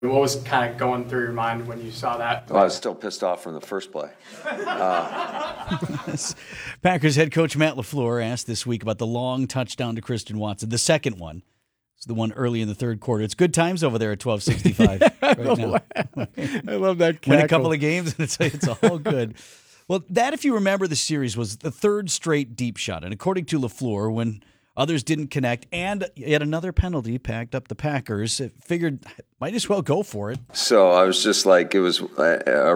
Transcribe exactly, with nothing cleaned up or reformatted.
What was kind of going through your mind when you saw that? Well, I was still pissed off from the first play. Uh, Packers head coach Matt LaFleur asked this week about the long touchdown to Christian Watson, the second one. It's the one early in the third quarter. It's good times over there at twelve sixty-five right now. I love that cackle. Win a couple of games, and it's, it's all good. Well, that, if you remember the series, was the third straight deep shot. And according to LaFleur, when others didn't connect and yet another penalty packed up the Packers, it figured might as well go for it. so I was just like, it was a